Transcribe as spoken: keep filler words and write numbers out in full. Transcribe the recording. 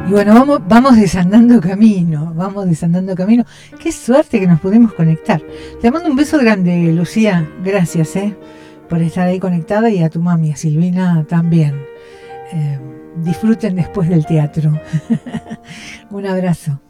Y bueno, vamos, vamos desandando camino, vamos desandando camino. Qué suerte que nos pudimos conectar. Te mando un beso grande, Lucía. Gracias, eh, por estar ahí conectada, y a tu mami, a Silvina también. Eh, disfruten después del teatro. Un abrazo.